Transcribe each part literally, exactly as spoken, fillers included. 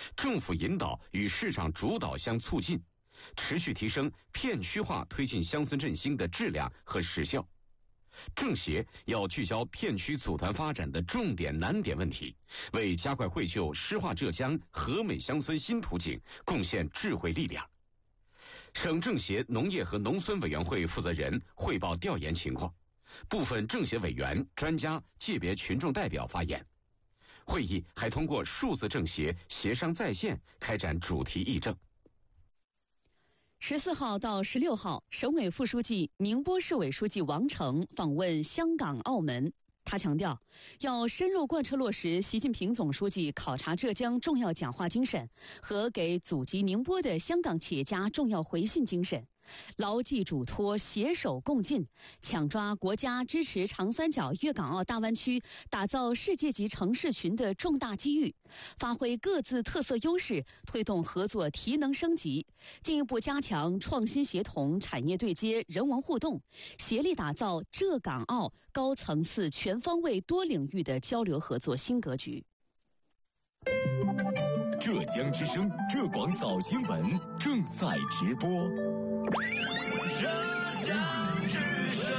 政府引导与市场主导相促进，持续提升片区化推进乡村振兴的质量和实效。政协要聚焦片区组团发展的重点难点问题，为加快绘就诗化浙江和美乡村新图景贡献智慧力量。省政协农业和农村委员会负责人汇报调研情况，部分政协委员、专家、界别群众代表发言。会议还通过数字政协协商在线开展主题议政。 十四号到十六号，省委副书记、宁波市委书记王成访问香港、澳门。他强调，要深入贯彻落实习近平总书记考察浙江重要讲话精神和给祖籍宁波的香港企业家重要回信精神，牢记嘱托，携手共进，抢抓国家支持长三角、粤港澳大湾区打造世界级城市群的重大机遇，发挥各自特色优势，推动合作提能升级，进一步加强创新协同、产业对接、人文互动，协力打造浙港澳高层次、全方位、多领域的交流合作新格局。 浙江之声浙广早新闻正在直播。浙江之声。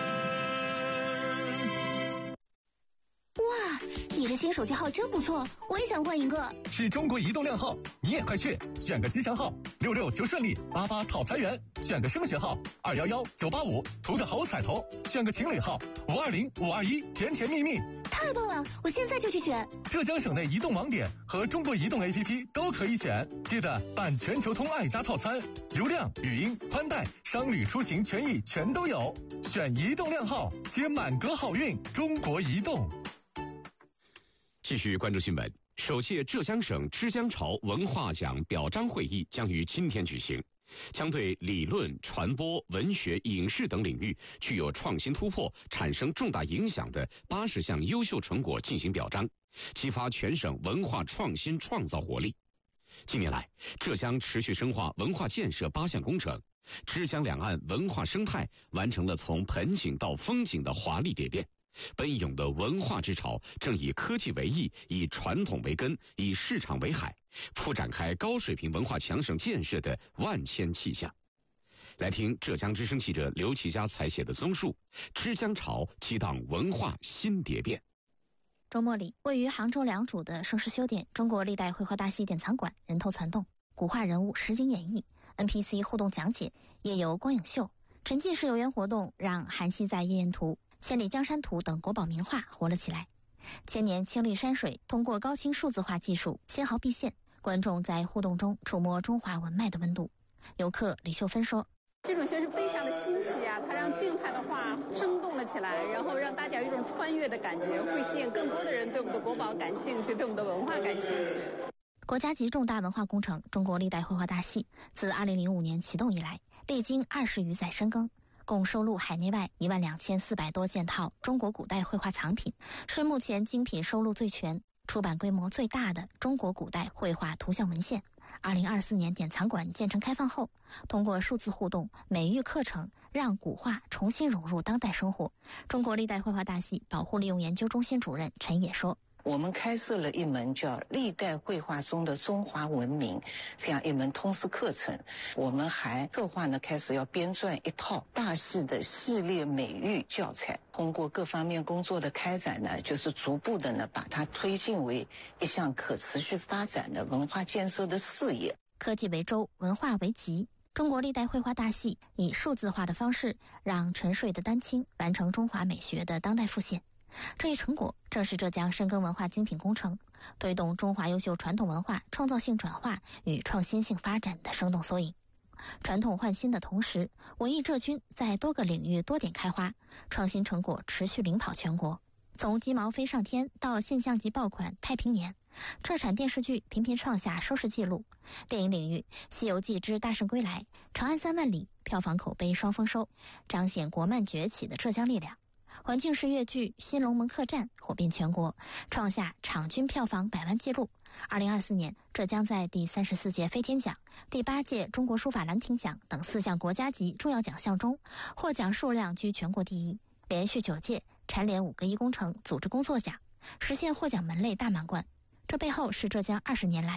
哇，你这新手机号真不错，我也想换一个。 是中国移动靓号，你也快去选个吉祥号，六六求顺利，八八讨财源；选个升学号，二幺幺九八五，图个好彩头；选个情侣号，五二零五二一，甜甜蜜蜜。 太棒了，我现在就去选。 浙江省内移动网点和中国移动 A P P 都可以选，记得办全球通爱家套餐，流量、语音、宽带、商旅出行权益全都有。选移动靓号，接满格好运。中国移动。 继续关注新闻，首届浙江省之江潮文化奖表彰会议将于今天举行，将对理论、传播、文学、影视等领域具有创新突破、产生重大影响的八十项优秀成果进行表彰，激发全省文化创新创造活力。近年来，浙江持续深化文化建设八项工程，之江两岸文化生态完成了从盆景到风景的华丽蝶变。奔涌的文化之潮正以科技为翼，以传统为根，以市场为海，铺展开高水平文化强省建设的万千气象。来听浙江之声记者刘其佳采写的综述：之江潮激荡文化新蝶变。 周末里，位于杭州良渚的盛世修店中国历代绘画大戏典藏馆人头攒动，古画人物实景演绎， N P C 互动讲解，夜游光影秀，沉浸式游园活动让韩熙载夜宴图、千里江山图等国宝名画活了起来。千年青绿山水通过高清数字化技术纤毫毕现，观众在互动中触摸中华文脉的温度。游客李秀芬说， 这种形式非常的新奇啊，它让静态的画生动了起来，然后让大家有一种穿越的感觉，会吸引更多的人对我们的国宝感兴趣，对我们的文化感兴趣。 国家级重大文化工程中国历代绘画大戏自二零零五年启动以来，历经二十余载深耕，共收录海内外一万两千四百多件套中国古代绘画藏品，是目前精品收录最全、出版规模最大的中国古代绘画图像文献。二零二四年典藏馆建成开放后，通过数字互动、美育课程，让古画重新融入当代生活。中国历代绘画大戏保护利用研究中心主任陈野说， 我们开设了一门叫历代绘画中的中华文明这样一门通识课程，我们还策划呢开始要编撰一套大戏的系列美育教材，通过各方面工作的开展呢，就是逐步的呢把它推进为一项可持续发展的文化建设的事业。 科技为舟，文化为脊，中国历代绘画大戏以数字化的方式，让沉睡的丹青完成中华美学的当代复现。这一成果正是浙江深耕文化精品工程，推动中华优秀传统文化创造性转化与创新性发展的生动缩影。传统换新的同时，文艺浙军在多个领域多点开花，创新成果持续领跑全国。从鸡毛飞上天到现象级爆款《太平年》，浙产电视剧频频创下收视纪录。电影领域，《西游记之大圣归来》、《长安三万里》票房口碑双丰收，彰显国漫崛起的浙江力量。环境式粤剧《新龙门客栈》火遍全国，创下场均票房百万纪录。二零二四年，浙江在第三十四届飞天奖、第八届中国书法兰亭奖等四项国家级重要奖项中，获奖数量居全国第一，连续九届蝉联五个一工程组织工作奖，实现获奖门类大满贯。这背后是浙江二十年来